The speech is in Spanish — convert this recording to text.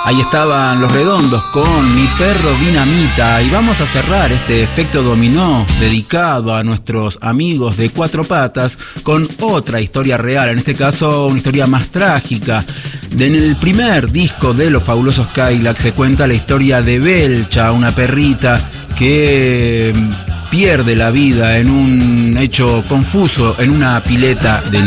Ahí estaban Los Redondos con Mi Perro Dinamita, y vamos a cerrar este efecto dominó dedicado a nuestros amigos de Cuatro Patas con otra historia real, en este caso una historia más trágica. En el primer disco de Los Fabulosos Cadillacs se cuenta la historia de Belcha, una perrita que pierde la vida en un hecho confuso en una pileta de